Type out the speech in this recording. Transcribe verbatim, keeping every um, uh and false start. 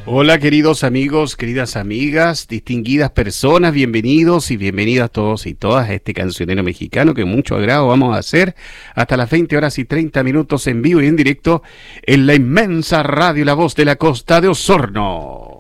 Hola queridos amigos, queridas amigas, distinguidas personas, bienvenidos y bienvenidas todos y todas a este cancionero mexicano que mucho agrado vamos a hacer hasta las veinte horas y treinta minutos en vivo y en directo en la inmensa radio La Voz de la Costa de Osorno.